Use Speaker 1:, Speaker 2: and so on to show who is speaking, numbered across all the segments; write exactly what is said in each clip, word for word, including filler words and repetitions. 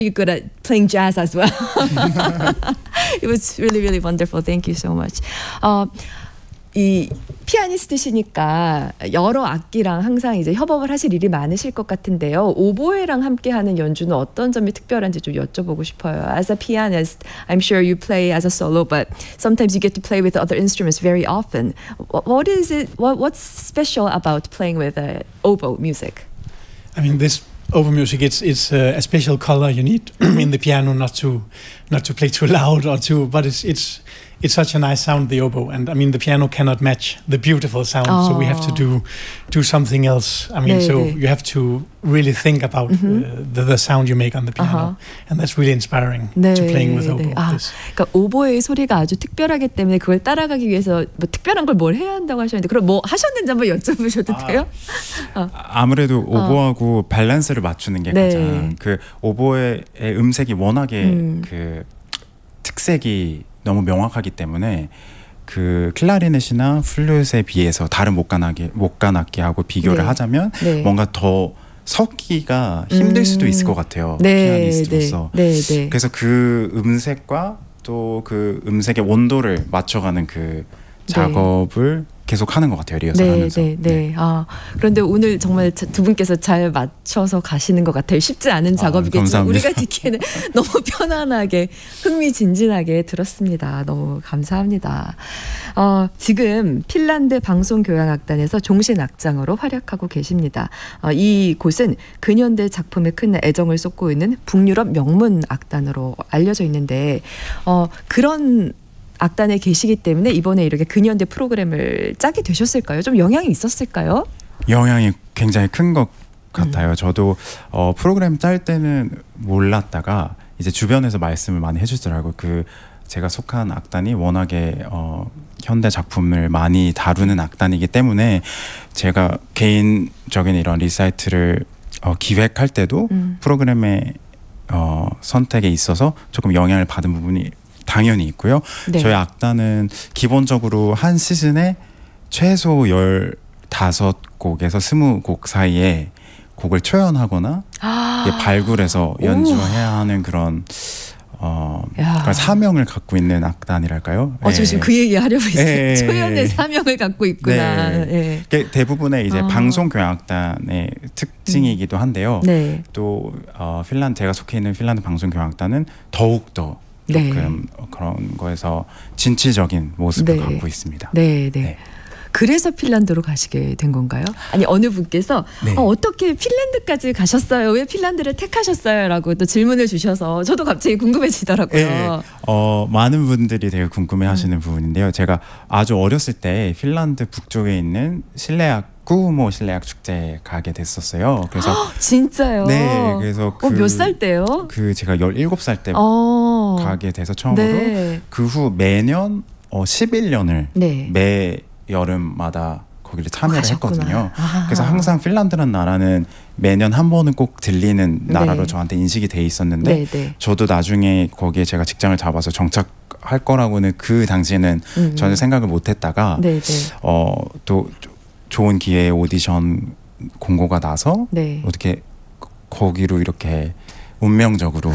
Speaker 1: You're good at playing jazz as well. It was really, really wonderful. Thank you so much. 어, 이 피아니스트시니까 여러 악기랑 항상 이제 협업을 하실 일이 많으실 것 같은데요. 오보에랑 함께하는 연주는 어떤 점이 특별한지 좀 여쭤보고 싶어요. As a pianist, I'm sure you play as a solo, but sometimes you get to play with other instruments very often. What is it? What, what's special about playing with uh, oboe music?
Speaker 2: I mean, this oboe music, it's it's uh, a special color you need in the piano, not to not to play too loud or too, but it's it's. It's such a nice sound, the oboe, and I mean the piano cannot match the beautiful sound, oh. so we have to do do something else. I mean, 네, so 네. you have to really think about mm-hmm. uh, the, the sound you make on the piano, uh-huh. and that's really inspiring
Speaker 1: 네,
Speaker 2: to playing with oboe.
Speaker 1: 네. 아, 그러니까 오보의 소리가 아주 특별하기 때문에 그걸 따라가기 위해서 뭐 특별한 걸 뭘 해야 한다고 하셨는데 그럼 뭐 하셨는지 한번 여쭤보셔도
Speaker 3: 아,
Speaker 1: 돼요? 어.
Speaker 3: 아무래도 오보하고 어. 밸런스를 맞추는 게 네. 가장 그 오보의 음색이 워낙에 음. 그 특색이 너무 명확하기 때문에 그 클라리넷이나 플룻에 비해서 다른 목관악기, 목관악기하고 비교를 네. 하자면 네. 뭔가 더 섞기가 힘들 음. 수도 있을 것 같아요.
Speaker 1: 네.
Speaker 3: 피아니스트로서.
Speaker 1: 네. 네. 네.
Speaker 3: 그래서 그 음색과 또 그 음색의 온도를 맞춰가는 그 작업을 네. 계속 하는 것 같아요. 리허설
Speaker 1: 네,
Speaker 3: 하면서.
Speaker 1: 네, 네. 네. 아, 그런데 오늘 정말 두 분께서 잘 맞춰서 가시는 것 같아요. 쉽지 않은 작업이겠지만 아, 우리가 듣기에는 너무 편안하게 흥미진진하게 들었습니다. 너무 감사합니다. 어, 지금 핀란드 방송교향악단에서 종신악장으로 활약하고 계십니다. 어, 이 곳은 근현대 작품에 큰 애정을 쏟고 있는 북유럽 명문 악단으로 알려져 있는데 어, 그런 악단에 계시기 때문에 이번에 이렇게 근현대 프로그램을 짜게 되셨을까요? 좀 영향이 있었을까요?
Speaker 3: 영향이 굉장히 큰 것 같아요. 음. 저도 어, 프로그램 짤 때는 몰랐다가 이제 주변에서 말씀을 많이 해주더라고요. 그 제가 속한 악단이 워낙에 어, 현대 작품을 많이 다루는 악단이기 때문에 제가 개인적인 이런 리사이트를 어, 기획할 때도 음. 프로그램의 어, 선택에 있어서 조금 영향을 받은 부분이 당연히 있고요. 네. 저희 악단은 기본적으로 한 시즌에 최소 열다섯 곡에서 스무 곡 사이에 곡을 초연하거나 아~ 발굴해서 연주해야 하는 그런 어, 그러니까 사명을 갖고 있는 악단이랄까요?
Speaker 1: 어, 저 지금 그 얘기 하려고 했어요. 초연의 사명을 갖고 있구나.
Speaker 3: 네. 네. 대부분의 이제 아. 방송교향악단의 특징이기도 한데요. 네. 또 어, 핀란드 제가 속해 있는 핀란드 방송교향악단은 더욱 더 조금 네. 그런 거에서 진취적인 모습을 네. 갖고 있습니다.
Speaker 1: 네, 네, 네. 그래서 핀란드로 가시게 된 건가요? 아니 어느 분께서 네. 어, 어떻게 핀란드까지 가셨어요? 왜 핀란드를 택하셨어요? 라고 또 질문을 주셔서 저도 갑자기 궁금해지더라고요. 네.
Speaker 3: 어, 많은 분들이 되게 궁금해하시는 음. 부분인데요. 제가 아주 어렸을 때 핀란드 북쪽에 있는 실내악 구우모 실내악 축제에 가게 됐었어요. 그래서
Speaker 1: 허, 진짜요?
Speaker 3: 네, 그래서 그,
Speaker 1: 어, 몇 살 때요?
Speaker 3: 그 제가 열일곱 살 때
Speaker 1: 어.
Speaker 3: 가게 돼서 처음으로
Speaker 1: 네.
Speaker 3: 그 후 매년 어, 십일 년을
Speaker 1: 네.
Speaker 3: 매 여름마다 거기를 참여를
Speaker 1: 가셨구나.
Speaker 3: 했거든요.
Speaker 1: 아하.
Speaker 3: 그래서 항상 핀란드라는 나라는 매년 한 번은 꼭 들리는 나라로
Speaker 1: 네.
Speaker 3: 저한테 인식이 돼 있었는데
Speaker 1: 네, 네.
Speaker 3: 저도 나중에 거기에 제가 직장을 잡아서 정착할 거라고는 그 당시에는 음. 전혀 생각을 못했다가
Speaker 1: 네, 네.
Speaker 3: 어, 또 좋은 기회에 오디션 공고가 나서 네. 어떻게 거기로 이렇게 운명적으로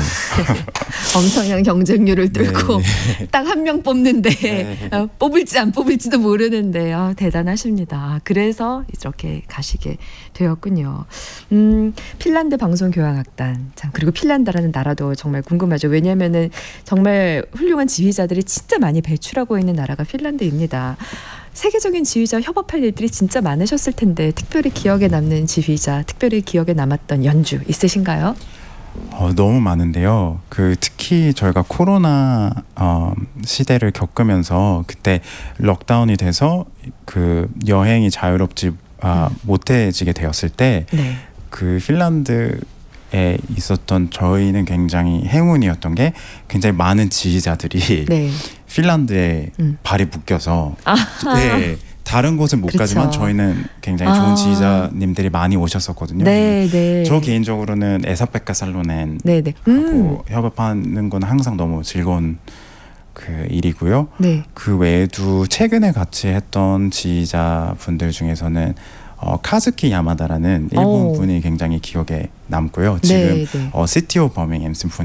Speaker 1: 엄청난 경쟁률을 뚫고 네. 딱 한 명 뽑는데 네. 어, 뽑을지 안 뽑을지도 모르는데 어, 대단하십니다. 그래서 이렇게 가시게 되었군요. 음, 핀란드 방송교향악단 참 그리고 핀란드라는 나라도 정말 궁금하죠. 왜냐하면은 정말 훌륭한 지휘자들이 진짜 많이 배출하고 있는 나라가 핀란드입니다. 세계적인 지휘자 협업할 일들이 진짜 많으셨을 텐데 특별히 기억에 남는 지휘자, 특별히 기억에 남았던 연주 있으신가요?
Speaker 3: 어, 너무 많은데요. 그 특히 저희가 코로나 어, 시대를 겪으면서 그때 록다운이 돼서 그 여행이 자유롭지 아, 음. 못해지게 되었을 때 그 네. 핀란드에 있었던 저희는 굉장히 행운이었던 게 굉장히 많은 지휘자들이 네. 핀란드에 음. 발이 묶여서 네, 다른 곳은 못 그쵸. 가지만 저희는 굉장히 좋은 아. 지휘자님들이 많이 오셨었거든요.
Speaker 1: 네, 네.
Speaker 3: 저 개인적으로는 에사페카 살로넨
Speaker 1: 네, 네. 음.
Speaker 3: 하고 협업하는 건 항상 너무 즐거운 그 일이고요.
Speaker 1: 네.
Speaker 3: 그 외에도 최근에 같이 했던 지휘자분들 중에서는 어, 카즈키 야마다라는 일본
Speaker 1: 오.
Speaker 3: 분이 굉장히 기억에 남고요. 지금
Speaker 1: 네, 네.
Speaker 3: 어, 시티 오브 버밍햄 심포니